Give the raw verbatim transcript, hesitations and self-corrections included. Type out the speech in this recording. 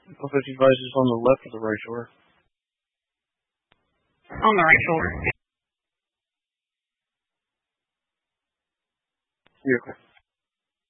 Well, fifty visors on the left of the right shoulder. On the right shoulder. You're okay.